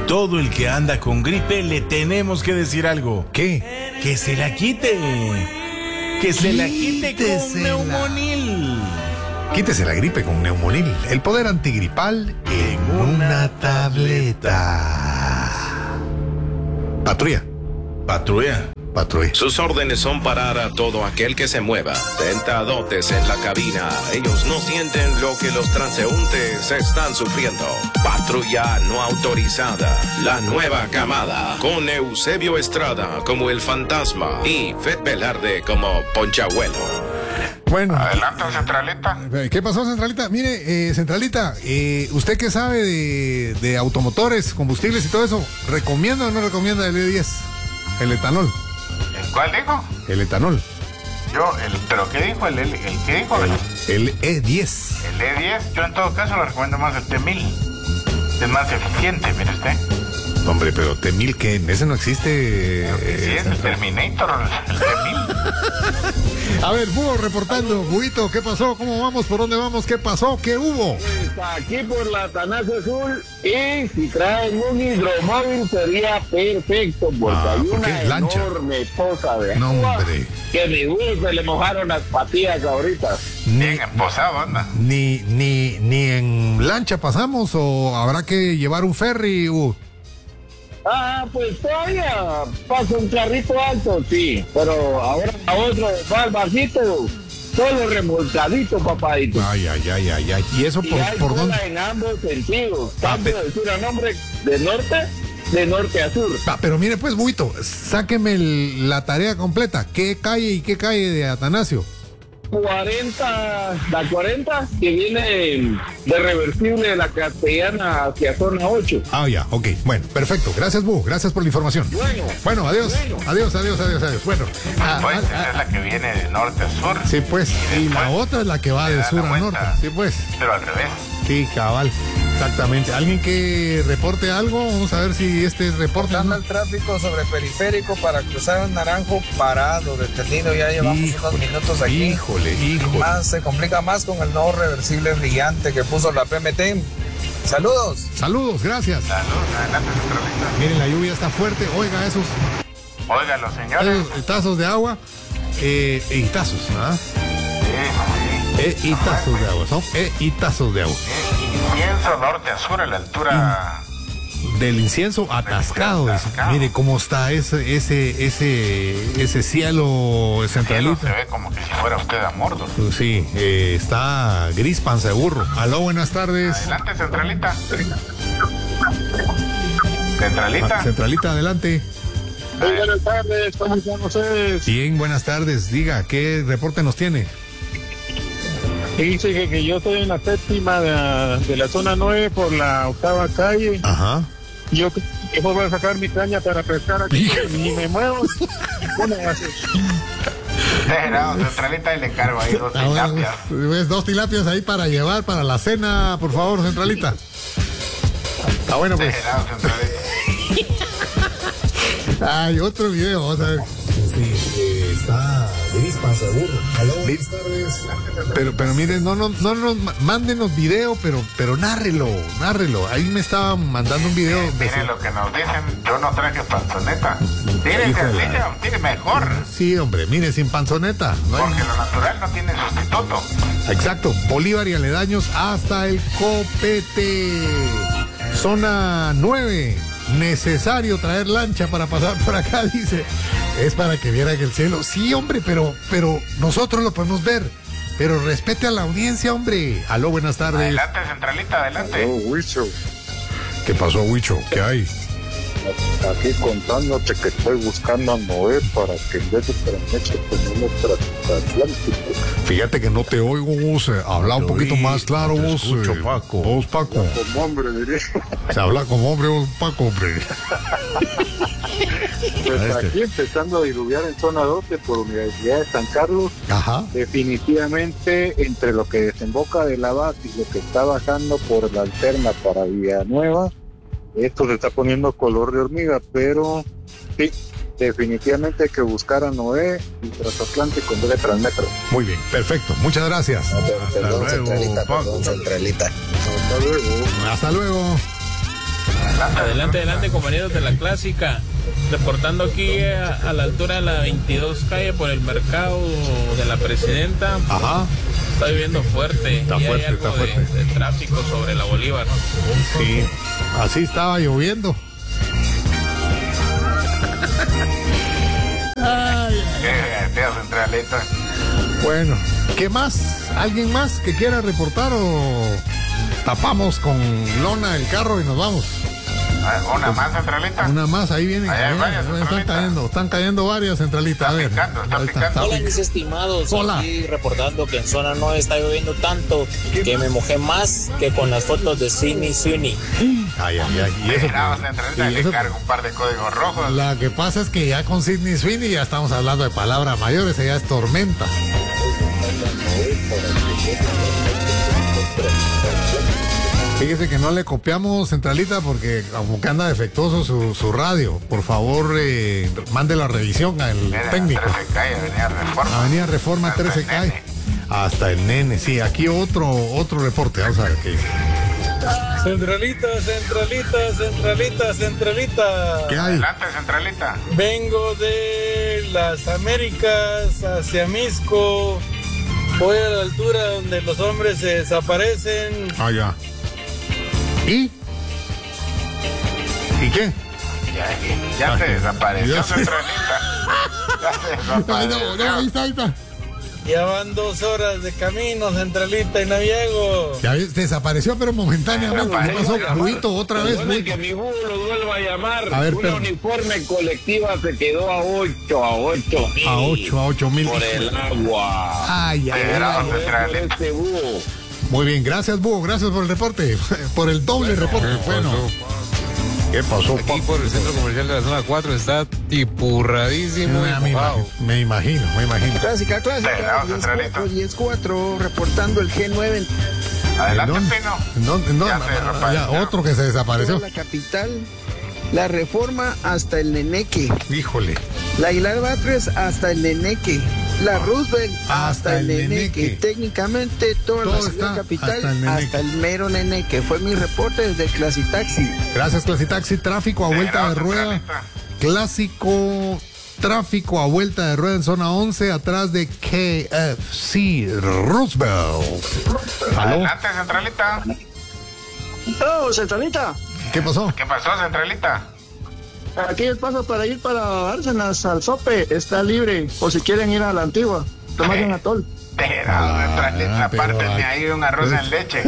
todo el que anda con gripe le tenemos que decir algo. ¿Qué? Que se la quite. Que se la quite con Neumonil. Quítese la gripe con Neumonil. El poder antigripal en una tableta. Patrulla. Patrulla. Patrulla. Sus órdenes son parar a todo aquel que se mueva. Sentadotes en la cabina. Ellos no sienten lo que los transeúntes están sufriendo. Patrulla no autorizada. La nueva camada. Con Eusebio Estrada como el fantasma. Y Fed Velarde como Ponchabuelo. Bueno. Adelante, Centralita. ¿Qué pasó, Centralita? Mire, Centralita, ¿usted qué sabe de automotores, combustibles y todo eso? ¿Recomienda o no recomienda el E10? El etanol. ¿Cuál dijo? El etanol. ¿Pero qué dijo? ¿El qué dijo? El E10. El E10, yo en todo caso le recomiendo más el T1000. Es más eficiente, mire usted. Hombre, pero T1000, ¿qué? Ese no existe. Sí, es el Terminator, el T1000. A ver, Búho reportando. Buito, ¿qué pasó? ¿Cómo vamos? ¿Por dónde vamos? ¿Qué pasó? ¿Qué hubo? Está aquí por la Atanasio Azul, y si traen un hidromóvil sería perfecto, porque hay una enorme poza de agua. No, hombre. Que mi Búho se le mojaron las patillas ahorita. Bien emposado, anda. Ni en lancha pasamos, o habrá que llevar un ferry, Búho. Pues todavía pasa un carrito alto, sí, pero ahora a otro va al bajito, solo remolcadito, papadito. Ay. ¿Y eso y hay por dónde? en ambos sentidos, tanto de sur a de norte a sur. Pero mire pues, Buito, sáqueme la tarea completa. ¿Qué calle y qué calle de Atanasio? La 40, que viene de reversible de la Castellana hacia zona 8. Ya, ok. Bueno, perfecto. Gracias, Bu. Gracias por la información. Bueno, adiós. Adiós. Bueno. Pues esa es la que viene de norte a sur. Sí, pues. Y la otra es la que va de sur a norte. Sí, pues. Pero al revés. Sí, cabal. Exactamente. ¿Alguien que reporte algo? Vamos a ver si este reporte. Anda el tráfico sobre periférico para cruzar un naranjo parado, detenido. Ya llevamos unos minutos aquí. Híjole. Se complica más con el nuevo reversible brillante que puso la PMT. Saludos, gracias. Saludos, adelante, Centralita. Miren, la lluvia está fuerte. Oiga, esos Óigalo, señores. tazos de agua. Y tazos, ¿ah? Sí. Y tazos de agua, ¿no? Y tazos de agua. Incienso norte a sur a la altura del incienso atascado. Mire cómo está ese cielo, Centralita. Se ve como que si fuera usted a Mordor. Sí, está gris panza de burro. Aló, buenas tardes. Adelante, Centralita. Centralita, adelante. Muy buenas tardes, ¿cómo están ustedes? Bien, buenas tardes. Diga, ¿qué reporte nos tiene? Dice que yo estoy en la séptima de la zona 9 por la 8ª calle. Ajá. Yo voy a sacar mi caña para pescar aquí y me muevo. Centralita, y le encargo ahí 2 tilapias. Bueno, 2 tilapias ahí para llevar para la cena, por favor, Centralita. Bueno, pues. Hay otro video, vamos a ver. Sí, está gris panza de burro. Aló, buenas tardes. Pero miren, no nos mándenos video, pero nárrelo. Ahí me estaban mandando un video. Miren lo que nos dicen, yo no traje panzoneta. Tire sencillo, tire mejor. Sí, hombre, mire, sin panzoneta. Porque lo natural no tiene sustituto. Exacto, Bolívar y aledaños hasta el Copete. Zona 9. Necesario traer lancha para pasar por acá, dice. Es para que vieran el cielo. Sí, hombre, pero nosotros lo podemos ver. Pero respete a la audiencia, hombre. Aló, buenas tardes. Adelante, Centralita, adelante. Huicho. ¿Qué pasó, Huicho? ¿Qué hay? Aquí contándote que estoy buscando a Noé para que en vez de Tremeche tenemos transatlántico. Fíjate que no te oigo, vos. Habla un poquito más claro, vos. Paco. Vos, Paco. Como hombre, diría. Se habla como hombre, vos, Paco, hombre. Pues aquí empezando a diluviar en zona 12 por Universidad de San Carlos. Ajá. Definitivamente entre lo que desemboca de la base y lo que está bajando por la alterna para Villanueva, esto se está poniendo color de hormiga, pero sí, definitivamente hay que buscar a Noé y transatlántico en vez de Transmetro. Muy bien, perfecto, muchas gracias. Perdón, Centralita. Hasta luego. Hasta luego. Adelante, compañeros de la clásica. Reportando aquí a la altura de la 22 calle por el mercado de la Presidenta. Ajá. Está lloviendo fuerte. Está y fuerte, hay algo está fuerte. de tráfico sobre la Bolívar. Sí, así estaba lloviendo. Fea centralita. Bueno, ¿qué más? ¿Alguien más que quiera reportar o tapamos con lona el carro y nos vamos? Una más centralita. Una más, ahí vienen. Ahí hay varias Están cayendo varias centralitas. A ver. Está Ahí picando. Hola mis estimados, Hola. aquí reportando que en zona no está lloviendo tanto, que me mojé más que con las fotos de Sidney Sweeney. Ay. Y eso, Centralita, y le eso- cargo un par de códigos rojos. La que pasa es que ya con Sidney Sweeney ya estamos hablando de palabras mayores, ella es tormenta. Fíjese que no le copiamos centralita porque como que anda defectuoso su radio. Por favor, mande la revisión al Mira, técnico. 13 calle, Avenida Reforma. Avenida Reforma Hasta 13 el calle. nene. Hasta el nene, sí, aquí otro reporte, vamos a ver qué dice. Centralita. ¿Qué hay? Adelante, centralita. Vengo de las Américas hacia Misco. Voy a la altura donde los hombres se desaparecen. Ah, ya. ¿Y qué? Ya se desapareció, Ya se- centralita. Ya se desapareció. No, ahí está. Ya van 2 horas de camino, Centralita y no llego. Ya desapareció, pero momentáneamente. ¿Qué pasó? Buito, otra vez, Perdone Buito. que mi Hugo lo vuelva a llamar. A ver, Una perdón. uniforme colectiva se quedó a 8 mil. A 8 mil. Por el agua. Ay. Bravo, centralita. Este Hugo. Muy bien, gracias, Búho. Gracias por el reporte. Por el doble reporte. Bueno. ¿Qué pasó, Aquí por el centro comercial de la zona 4 está tipurradísimo y mojado. Me imagino. Clásica, Bravo, centralita. 10-4, reportando el G9 Adelante, ¿En Pino. No, Ya se desapareció. ya, otro que se desapareció. en la capital, la Reforma hasta el Neneque, Híjole. la Aguilar Batres hasta el Neneque, la Roosevelt hasta el Neneque. Técnicamente toda Todo la ciudad está capital hasta el Neneque. hasta el mero Neneque. Fue mi reporte desde Clasitaxi. Gracias, Clasitaxi. Tráfico a vuelta de rueda. Clásico. Tráfico a vuelta de rueda en zona 11 atrás de KFC Roosevelt. ¿Aló? Adelante, centralita. ¡Oh, Centralita! ¿Qué pasó? ¿Qué pasó, centralita? Aquí el paso para ir para Bárcenas al Sope está libre, por si quieren ir a la antigua, tomar un atol. Bravo, centralita. pero Apártenme aquí- ahí un arroz en leche.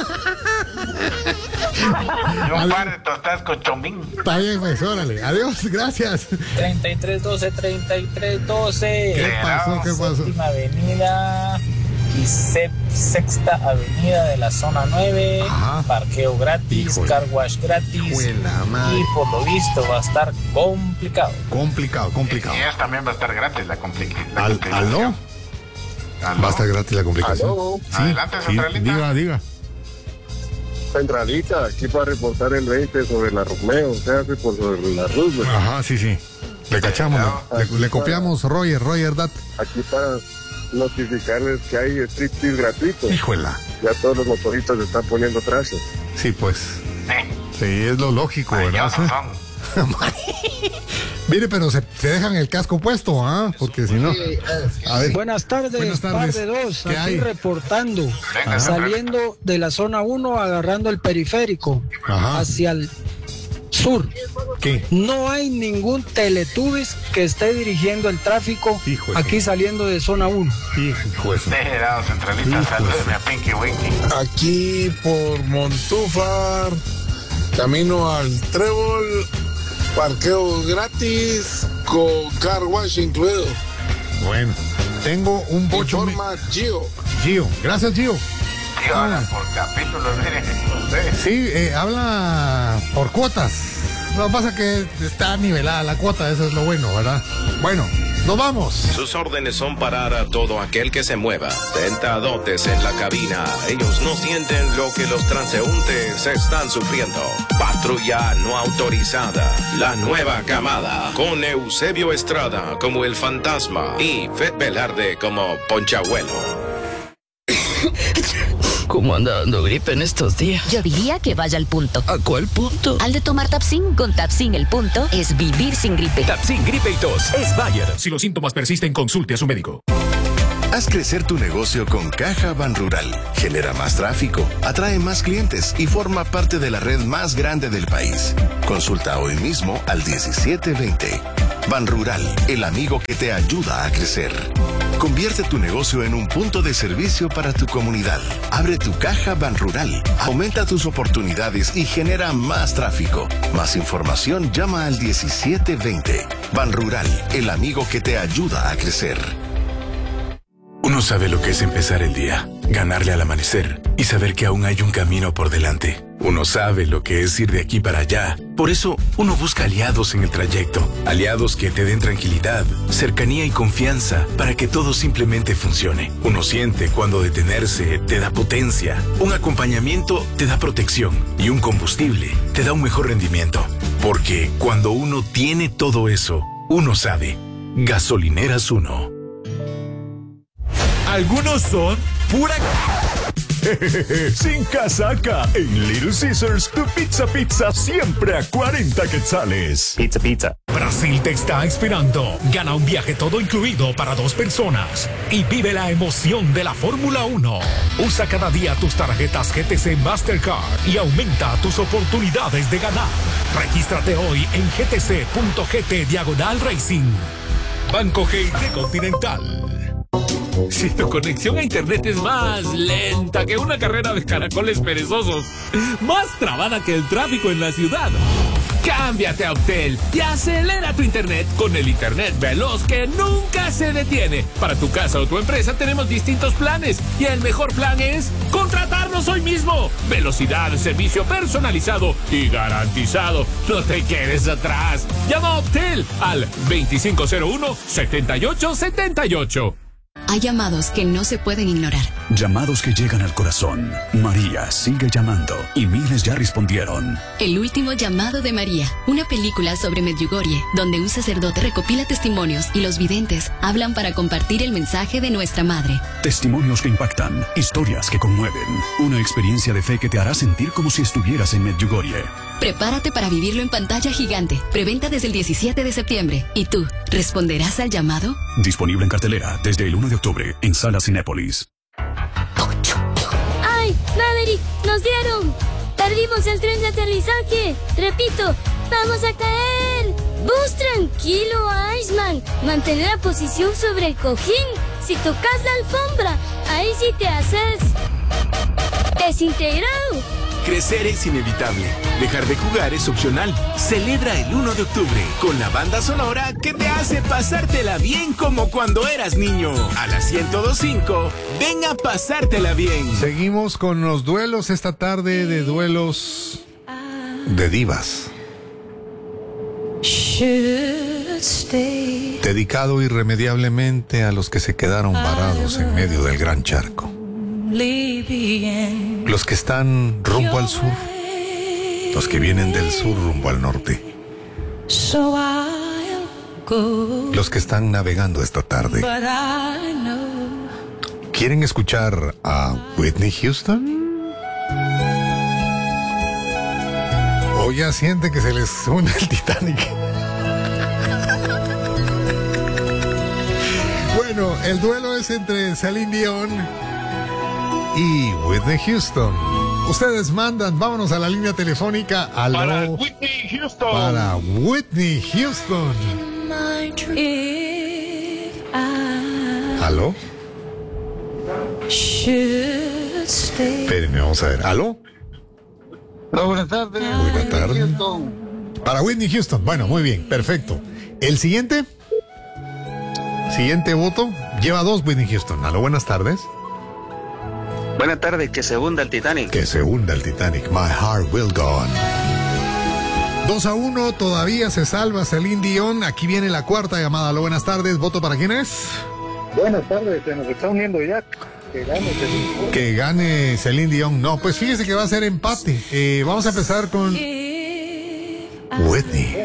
Y un par de tostadas con chomín. Está bien, pues, órale. Adiós, gracias. 3312. ¿Qué pasó? Séptima Avenida y Sexta Avenida de la zona 9. Ajá. Parqueo gratis, Híjole. car wash gratis. Juela madre. Y por lo visto va a estar complicado. Complicado. Y eso también va a estar gratis, la complicación. ¿Aló? Va a estar gratis la complicación. ¿Aló? Sí, Adelante, sí, centralita. diga. Centralita, aquí para reportar el 20 sobre la Romeo, o sea, por sobre la Roosevelt. Ajá, sí. Le cachamos, le copiamos Roger Dat. Aquí para notificarles que hay striptease gratuito. Híjola. Ya todos los motoristas se están poniendo trajes. Sí, pues. Sí, es lo lógico, ¿verdad? Mañosos son. Mire, pero se dejan el casco puesto, ¿ah? Porque si no. A ver. Buenas tardes, Buenas tardes. par de dos, ¿Qué aquí hay? reportando, Venga, saliendo de la zona 1, agarrando el periférico Ajá. hacia el sur. ¿Qué? No hay ningún Teletubbies que esté dirigiendo el tráfico Hijo de aquí su- saliendo de zona 1. Hijo de su- Bravo, centralita. Saludeme a Pinky Winky. Aquí por Montúfar, camino al Trébol, parqueo gratis con car wash incluido. Bueno, tengo un bocho. Informa Gio. Gio, gracias, Gio. Y ahora por capítulos, mire. Sí, habla por cuotas. Lo que pasa es que está nivelada la cuota, eso es lo bueno, ¿verdad? Bueno, nos vamos. Sus órdenes son parar a todo aquel que se mueva. Sentadotes en la cabina. Ellos no sienten lo que los transeúntes están sufriendo. Patrulla no autorizada. La nueva camada. Con Eusebio Estrada como el fantasma y Fed Velarde como Ponchabuelo. ¿Cómo anda dando gripe en estos días? Yo diría que vaya al punto. ¿A cuál punto? Al de tomar Tapsin. Con Tapsin el punto es vivir sin gripe. Tapsin Gripe y Tos es Bayer. Si los síntomas persisten, consulte a su médico. Haz crecer tu negocio con Caja Banrural. Genera más tráfico, atrae más clientes y forma parte de la red más grande del país. Consulta hoy mismo al 1720. Banrural, el amigo que te ayuda a crecer. Convierte tu negocio en un punto de servicio para tu comunidad. Abre tu Caja Banrural, aumenta tus oportunidades y genera más tráfico. Más información, llama al 1720. Banrural, el amigo que te ayuda a crecer. Uno sabe lo que es empezar el día, ganarle al amanecer y saber que aún hay un camino por delante. Uno sabe lo que es ir de aquí para allá. Por eso, uno busca aliados en el trayecto. Aliados que te den tranquilidad, cercanía y confianza para que todo simplemente funcione. Uno siente cuando detenerse te da potencia. Un acompañamiento te da protección. Y un combustible te da un mejor rendimiento. Porque cuando uno tiene todo eso, uno sabe. Gasolineras Uno. Algunos son pura... Sin casaca. En Little Caesars, tu pizza siempre a 40 quetzales. Pizza. Brasil te está esperando. Gana un viaje todo incluido para 2 personas. Y vive la emoción de la Fórmula 1. Usa cada día tus tarjetas GTC Mastercard y aumenta tus oportunidades de ganar. Regístrate hoy en gtc.gt/racing. Banco GT Continental. Si tu conexión a internet es más lenta que una carrera de caracoles perezosos, más trabada que el tráfico en la ciudad, cámbiate a Optel y acelera tu internet con el internet veloz que nunca se detiene. Para tu casa o tu empresa tenemos distintos planes y el mejor plan es contratarnos hoy mismo. Velocidad, servicio personalizado y garantizado. No te quedes atrás. Llama a Optel al 2501-7878. Hay llamados que no se pueden ignorar. Llamados que llegan al corazón. María sigue llamando y miles ya respondieron. El último llamado de María, una película sobre Medjugorje, donde un sacerdote recopila testimonios y los videntes hablan para compartir el mensaje de nuestra madre. Testimonios que impactan, historias que conmueven, una experiencia de fe que te hará sentir como si estuvieras en Medjugorje. Prepárate para vivirlo en pantalla gigante. Preventa desde el 17 de septiembre. ¿Y tú, responderás al llamado? Disponible en cartelera desde el 1 de octubre en Salas Cinépolis. ¡Ay, Maverick! ¡Nos dieron! ¡Perdimos el tren de aterrizaje! Repito, ¡vamos a caer! ¡Bus, tranquilo, Iceman! Mantén la posición sobre el cojín. Si tocas la alfombra, ahí sí te haces desintegrado. Crecer es inevitable. Dejar de jugar es opcional. Celebra el 1 de octubre con la banda sonora que te hace pasártela bien como cuando eras niño. A las 102.5, ven a pasártela bien. Seguimos con los duelos esta tarde de duelos de divas. Dedicado irremediablemente a los que se quedaron varados en medio del gran charco. Los que están rumbo al sur, los que vienen del sur rumbo al norte, los que están navegando esta tarde. ¿Quieren escuchar a Whitney Houston? ¿O ya sienten que se les une el Titanic? Bueno, el duelo es entre Celine Dion y Whitney Houston. Ustedes mandan, vámonos a la línea telefónica. Aló. Para Whitney Houston. Para Whitney Houston. ¿Aló? Espérenme, vamos a ver. ¿Aló? Hola, buenas tardes. Buenas tardes. Houston. Para Whitney Houston. Bueno, muy bien, perfecto. El siguiente voto lleva 2 Whitney Houston. Aló, buenas tardes. Buenas tardes, que se hunda el Titanic. Que se hunda el Titanic. My heart will go on. 2-1, todavía se salva Celine Dion. Aquí viene la cuarta llamada. Aló, buenas tardes. ¿Voto para quién es? Buenas tardes, se nos está uniendo ya. Que gane Celine Dion. Que gane Celine Dion. No, pues fíjese que va a ser empate. Vamos a empezar con Whitney.